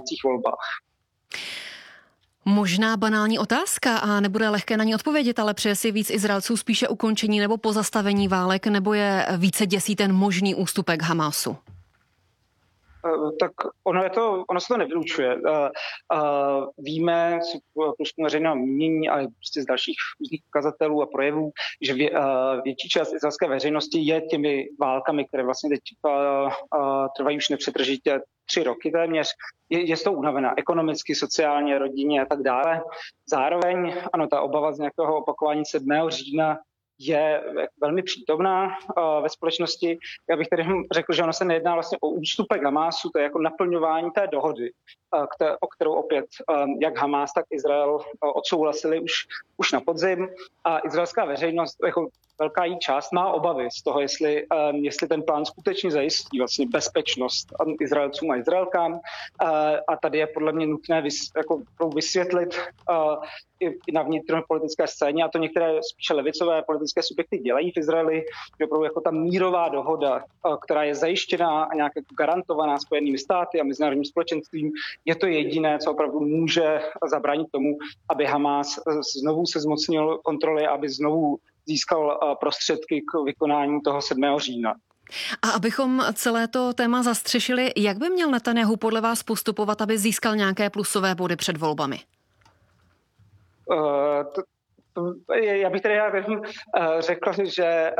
volbách. Možná banální otázka a nebude lehké na ní odpovědět, ale přeje si víc Izraelců spíše ukončení nebo pozastavení válek, nebo je více děsí ten možný ústupek Hamásu? Tak ono se to nevylučuje. Víme z průzkumu veřejného mínění, ale prostě z dalších různých ukazatelů a projevů, že větší část izraelské veřejnosti je těmi válkami, které vlastně teď trvají už nepřetržitě 3 roky téměř, je z toho unavená ekonomicky, sociálně, rodině a tak dále. Zároveň, ano, ta obava z nějakého opakování 7. října je velmi přítomná ve společnosti. Já bych tedy řekl, že ono se nejedná vlastně o ústupek Hamásu, to je jako naplňování té dohody, o kterou opět jak Hamás, tak Izrael odsouhlasili už na podzim. A izraelská veřejnost, jako velká její část, má obavy z toho, jestli ten plán skutečně zajistí vlastně bezpečnost Izraelcům a Izraelkám. A tady je podle mě nutné vysvětlit i na vnitropolitické scéně, a to některé spíše levicové politické subjekty dělají v Izraeli, že opravdu jako ta mírová dohoda, která je zajištěná a nějak jako garantovaná Spojenými státy a mezinárodním společenstvím, je to jediné, co opravdu může zabránit tomu, aby Hamás znovu se zmocnil kontroly, aby znovu získal prostředky k vykonání toho 7. října. A abychom celé to téma zastřešili, jak by měl Netanjahu podle vás postupovat, aby získal nějaké plusové body před volbami? Já bych tedy řekl, že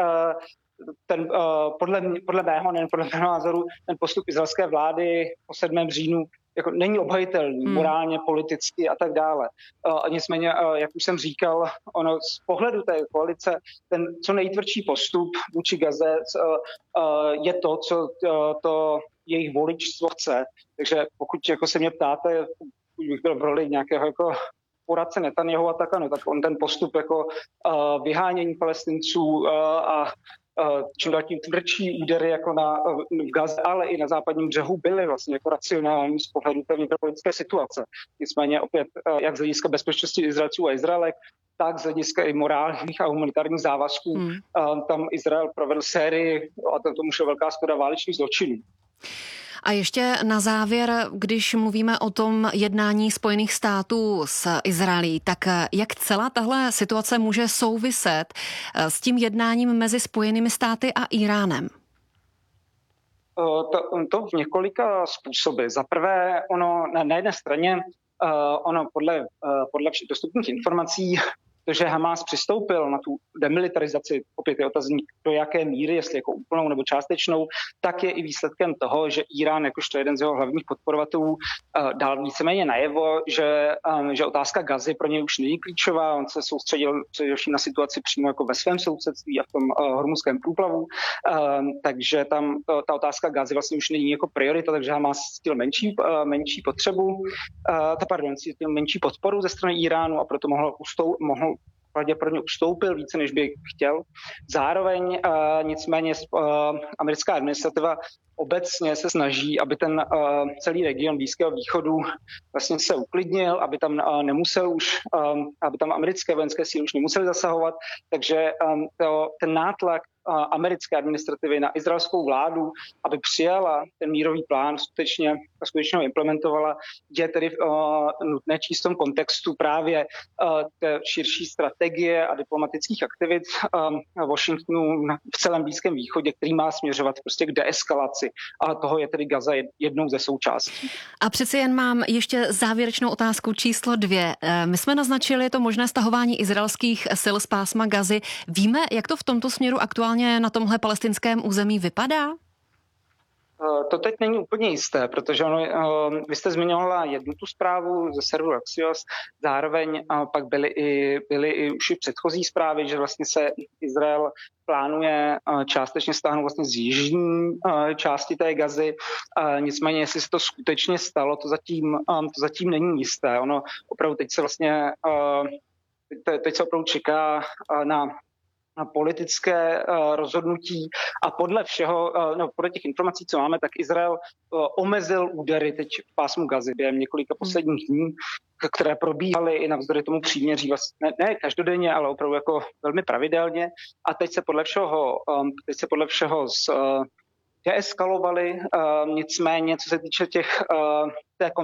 podle mého názoru ten postup izraelské vlády po 7. říjnu jako není obhajitelný morálně, politicky a tak dále. Nicméně, jak už jsem říkal, ono z pohledu té koalice ten co nejtvrdší postup vůči Gaze je to, co to jejich voličstvo chce. Takže pokud jako se mě ptáte, pokud bych byl v roli nějakého jako poradce Netanjahua, tak ano, tak on ten postup jako vyhánění Palestinců a čím dál tím tvrdší údery jako v Gaze, ale i na západním břehu byly vlastně jako racionální z pohledu té vnitropolitické situace. Nicméně opět, jak z hlediska bezpečnosti Izraelců a Izraelek, tak z hlediska i morálních a humanitárních závazků tam Izrael provedl sérii, a tomu šlo velká shoda, válečných zločinů. A ještě na závěr, když mluvíme o tom jednání Spojených států s Izraelí, tak jak celá tahle situace může souviset s tím jednáním mezi Spojenými státy a Íránem? To v několika způsoby. Za prvé, ono na jedné straně, ono podle všech dostupných informací, to, že Hamás přistoupil na tu demilitarizaci, opět je otazník, do jaké míry, jestli jako úplnou nebo částečnou, tak je i výsledkem toho, že Írán, jakožto jeden z jeho hlavních podporovatelů, dal víceméně najevo, že otázka Gazy pro něj už není klíčová. On se soustředil především na situaci přímo jako ve svém sousedství a v tom hormuzském průplavu. Takže tam ta otázka Gazy vlastně už není jako priorita, takže Hamás cítil menší menší podporu ze strany Íránu a proto mohl pravděpodobně ustoupil více, než by chtěl. Zároveň nicméně americká administrativa obecně se snaží, aby ten celý region Blízkého východu vlastně se uklidnil, aby tam aby tam americké vojenské síly už nemusely zasahovat, takže ten nátlak americké administrativy na izraelskou vládu, aby přijala ten mírový plán, skutečně ho implementovala, je tedy nutné číst v tom kontextu právě té širší strategie a diplomatických aktivit Washingtonu v celém Blízkém východě, který má směřovat prostě k deeskalaci. A toho je tedy Gaza jednou ze součástí. A přeci jen mám ještě závěrečnou otázku číslo 2. My jsme naznačili to možné stahování izraelských sil z pásma Gazy. Víme, jak to v tomto směru aktuálně na tomhle palestinském území vypadá? To teď není úplně jisté, protože vy jste zmiňovala jednu tu zprávu ze serveru Axios, zároveň pak byly i už i předchozí zprávy, že vlastně se Izrael plánuje částečně stáhnout vlastně z jižní části té Gazy. Nicméně, jestli se to skutečně stalo, to zatím není jisté. Ono opravdu teď se opravdu čeká na politické rozhodnutí a podle těch informací, co máme, tak Izrael omezil údery teď v pásmu Gazy během několika posledních dní, které probíhaly i navzdory tomu příměří vlastně ne každodenně, ale opravdu jako velmi pravidelně. A teď se podle všeho deeskalovali, nicméně co se týče té